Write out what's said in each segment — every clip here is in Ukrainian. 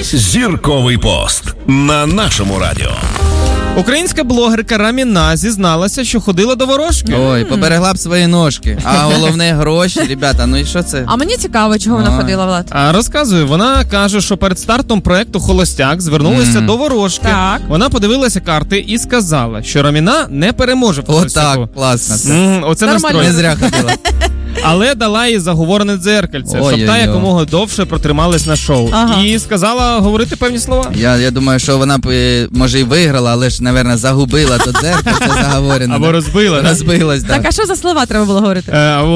Зірковий пост на нашому радіо. Українська блогерка Раміна зізналася, що ходила до ворожки. Ой, поберегла б свої ножки. А головне гроші, ребята, ну і що це? А мені цікаво, чого вона ходила, Влад. Розказую, вона каже, що перед стартом проекту «Холостяк» звернулася до ворожки. Так. Вона подивилася карти і сказала, що Раміна не переможе в «Холостяку». Отак, класно. Оце Нормально. настрой. Не зря ходила. Але дала їй заговорене дзеркальце, щоб та якомога довше протрималась на шоу. Ага. І сказала говорити певні слова. Я думаю, що вона б, може, і виграла, але ж, напевно, загубила то дзеркальце заговорене. Або розбила. Розбилась, Так, а що за слова треба було говорити?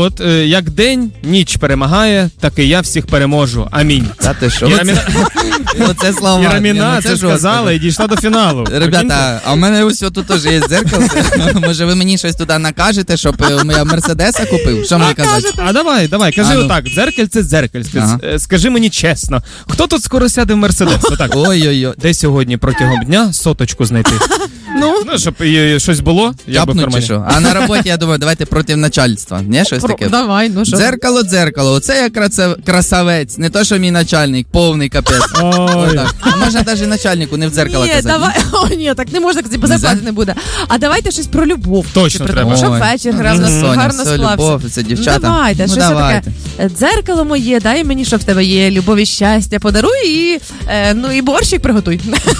Як день, ніч перемагає, так і я всіх переможу. Амінь. Та ти що? І Раміна, Оце слова. і Раміна це сказала і дійшла до фіналу. Ребята, а в мене ось тут теж є дзеркальце. Може, ви мені щось туди накажете, щоб я Мерседеса купив? Що мені казати? А давай, кажи отак, дзеркальце. Ага. Скажи мені чесно, хто тут скоро сяде в Мерседес? Отак. Ой-ой-ой. Де сьогодні протягом дня соточку знайти? Ну, щоб щось було, я би в Тяпнуть чи кармані. що? А на роботі, я думаю, давайте проти начальства. Ні, щось таке? Давай, ну що? Дзеркало, оце я красавець. Не то, що мій начальник, повний капець. Ой. Отак. Можна навіть начальнику не в дзеркало Ні, казати. давай. О, ні, так не можна, бо зарплати не буде. А давайте щось про любов. Точно треба. Щоб вечір гарно Соня, склався. любов, це дівчата. Ну, давайте, Ну, щось давайте. таке. Дзеркало моє, дай мені, що в тебе є, любов і щастя, подаруй і борщик приготуй.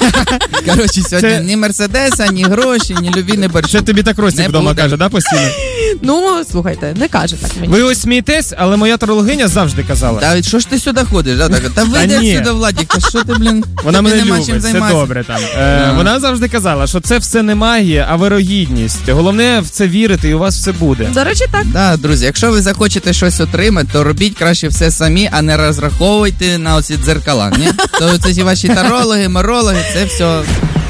Коротше, сьогодні Це- ні Мерседеса, ні гроші, ні любві, ні борщу. Ще тобі так Ростік Не вдома буде. каже, да, постійно? Ну, слухайте, не каже так мені. Ви ось смієтесь, але моя тарологиня завжди казала. Та що ж ти сюди ходиш? Та вийди ні. сюди, Владик, та що ти, блін? Вона тобі мене нема любить, чим все займатися. добре там. Вона завжди казала, що це все не магія, а вирогідність. Головне в це вірити, і у вас все буде. До речі, так. Да, друзі, якщо ви захочете щось отримати, то робіть краще все самі, а не розраховуйте на оці дзеркала, ні? То це ці ваші тарологи, морологи, це все...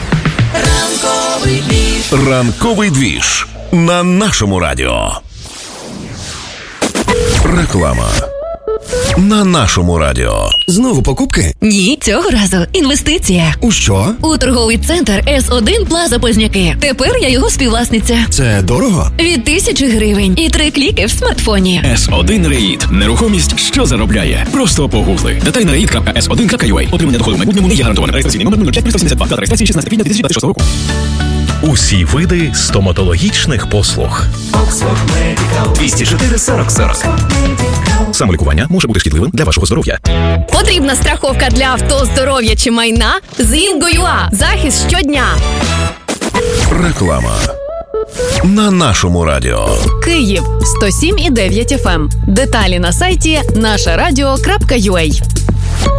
Ранковий двіж на нашому радіо. Реклама на нашому радіо. Знову покупки? Ні, цього разу інвестиція. У що? У торговий центр С1 Плаза Позняки. Тепер я його співвласниця. Це дорого? Від 1000 гривень і 3 кліки в смартфоні. S1 Рейд. Нерухомість, що заробляє. Просто погугли. Деталі на reid.s1.ua. Отримання доходу в майбутньому не є гарантоване. Реєстраційний номер 05372. Дата реєстрації 16 квітня 2026 року. Усі види стоматологічних послуг. 204 40 40. Самолікування може бути шкідливим для вашого здоров'я. Потрібна страховка для авто, здоров'я чи майна? З Інго.ua. Захист щодня. Реклама на нашому радіо. Київ 107,9 FM. Деталі на сайті нашарадіо.ua.